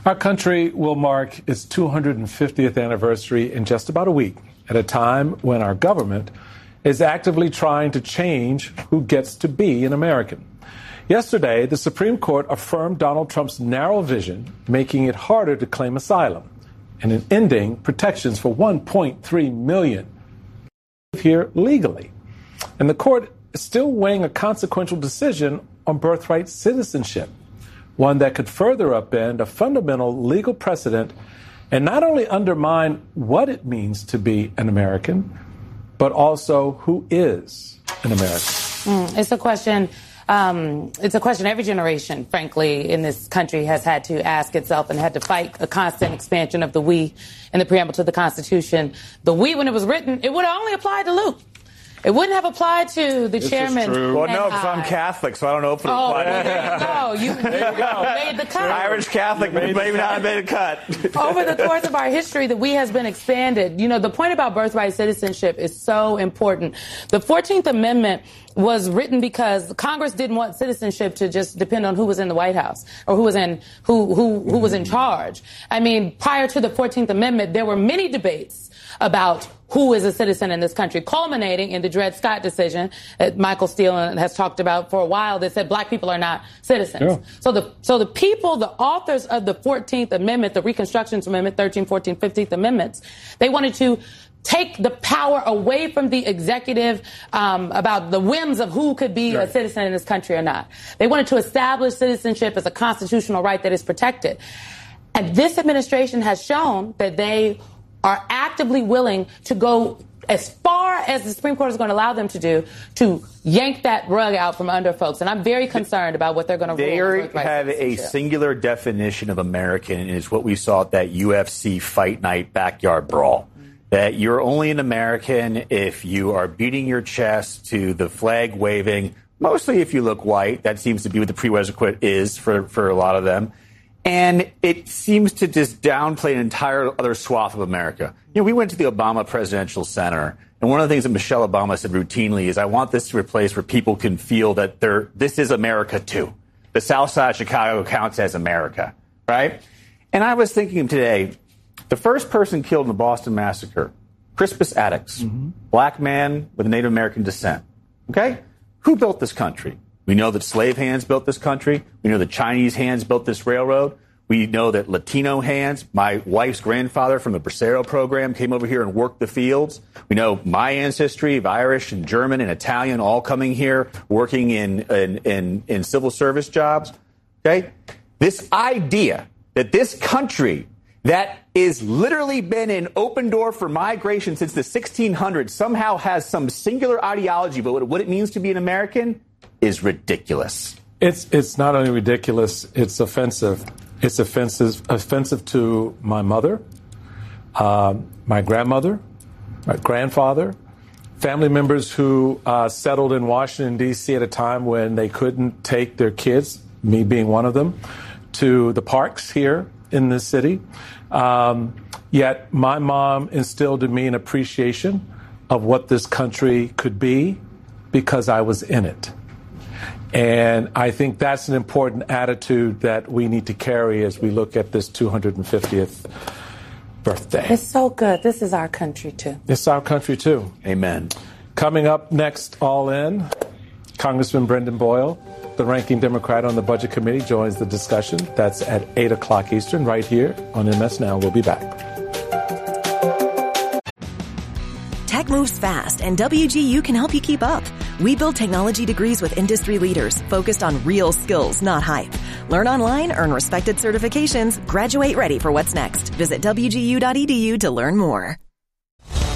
Our country will mark its 250th anniversary in just about a week, at a time when our government is actively trying to change who gets to be an American. Yesterday, the Supreme Court affirmed Donald Trump's narrow vision, making it harder to claim asylum and ending protections for 1.3 million here legally. And the court is still weighing a consequential decision on birthright citizenship, one that could further upend a fundamental legal precedent and not only undermine what it means to be an American, but also who is an American. It's a question every generation, frankly, in this country has had to ask itself and had to fight a constant expansion of the we in the preamble to the Constitution. The we, when it was written, it would have only applied to Luke. It wouldn't have applied to the chairman. Well, no, because I'm Catholic, so I don't know if it applied. There you go. You made the cut. Irish Catholic, maybe not have made a cut. Over the course of our history, the we has been expanded. You know, the point about birthright citizenship is so important. The 14th Amendment was written because Congress didn't want citizenship to just depend on who was in the White House or who was in charge. I mean, prior to the 14th Amendment, there were many debates about who is a citizen in this country, culminating in the Dred Scott decision that Michael Steele has talked about for a while that said black people are not citizens. Yeah. So the people, the authors of the 14th Amendment, the Reconstruction Amendment, 13th, 14th, 15th Amendments, they wanted to take the power away from the executive about the whims of who could be a citizen in this country or not. They wanted to establish citizenship as a constitutional right that is protected. And this administration has shown that they are actively willing to go as far as the Supreme Court is going to allow them to do to yank that rug out from under folks. And I'm very concerned about what they're going to rule. They have a singular definition of American, and it's what we saw at that UFC fight night backyard brawl. That you're only an American if you are beating your chest to the flag waving, mostly if you look white. That seems to be what the prerequisite is for a lot of them. And it seems to just downplay an entire other swath of America. You know, we went to the Obama Presidential Center, and one of the things that Michelle Obama said routinely is, I want this to be a place where people can feel that this is America too. The South Side of Chicago counts as America, right? And I was thinking today, the first person killed in the Boston Massacre, Crispus Attucks, black man with Native American descent. Okay? Who built this country? We know that slave hands built this country. We know that Chinese hands built this railroad. We know that Latino hands, my wife's grandfather from the Bracero program came over here and worked the fields. We know my ancestry of Irish and German and Italian all coming here, working in civil service jobs. Okay? This idea that this country that is literally been an open door for migration since the 1600s somehow has some singular ideology about what it means to be an American is ridiculous. It's not only ridiculous, it's offensive. It's offensive to my mother, my grandmother, my grandfather, family members who settled in Washington, D.C. at a time when they couldn't take their kids, me being one of them, to the parks here in this city. Yet my mom instilled in me an appreciation of what this country could be because I was in it. And I think that's an important attitude that we need to carry as we look at this 250th birthday. It's so good. This is our country, too. It's our country, too. Amen. Coming up next, All In, Congressman Brendan Boyle, the ranking Democrat on the Budget Committee, joins the discussion. That's at 8 o'clock Eastern, right here on MS Now. We'll be back. Tech moves fast, and WGU can help you keep up. We build technology degrees with industry leaders focused on real skills, not hype. Learn online, earn respected certifications, graduate ready for what's next. Visit WGU.edu to learn more.